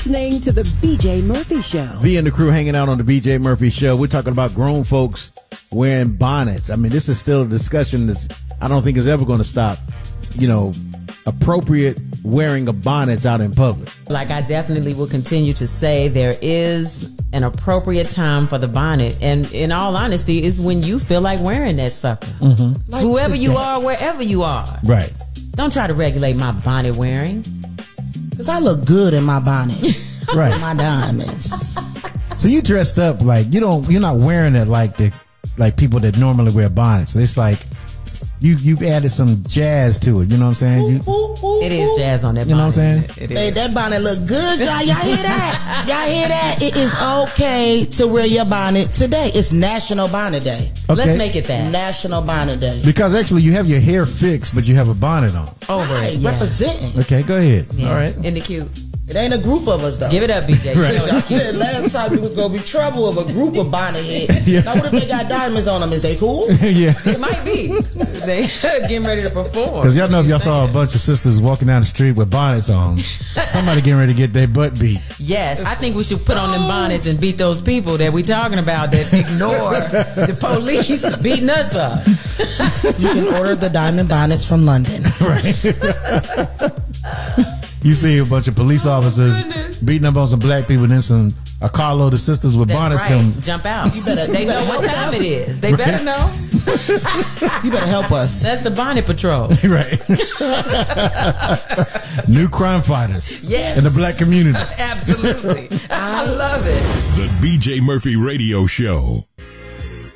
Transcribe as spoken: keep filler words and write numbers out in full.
listening to the B J Murphy Show. V and the crew hanging out on the B J Murphy Show. We're talking about grown folks wearing bonnets. I mean, this is still a discussion that's I don't think is ever going to stop. You know, appropriate wearing of bonnets out in public. Like, I definitely will continue to say there is an appropriate time for the bonnet, and in all honesty, is when you feel like wearing that sucker. Mm-hmm. Like whoever you are, wherever you are. Right. Don't try to regulate my bonnet wearing. Because I look good in my bonnet. Right. My diamonds. So you dressed up like you don't. You're not wearing it like the like people that normally wear bonnets. So it's like you you've added some jazz to it. You know what I'm saying? You, Ooh, ooh, it is jazz on that bonnet. You know what I'm saying? It is. Hey, that bonnet look good, y'all. Y'all hear that? Y'all hear that? It is okay to wear your bonnet today. It's National Bonnet Day. Okay. Let's make it that. National Bonnet Day. Because actually you have your hair fixed, but you have a bonnet on. Over Right, it. Yeah. representing. Okay, go ahead. Yeah. All right. In the cute. It ain't a group of us, though. Give it up, B J. Right. I said last time it was going to be trouble of a group of bonnet heads. Yeah. Now, what if they got diamonds on them? Is they cool? Yeah. It might be. They getting ready to perform. Because y'all know if y'all saw a bunch of sisters walking down the street with bonnets on, somebody getting ready to get their butt beat. Yes, I think we should put on them bonnets and beat those people that we talking about that ignore the police beating us up. You can order the diamond bonnets from London. Right. You see a bunch of police officers goodness. beating up on some black people, and then some a carload of sisters with That's bonnets right. them. Jump out. You better- they you know better what help time them. it is. They Right. better know. You better help us. That's the bonnet patrol. Right. New crime fighters. Yes. In the black community. Absolutely. I love it. The B J Murphy Radio Show.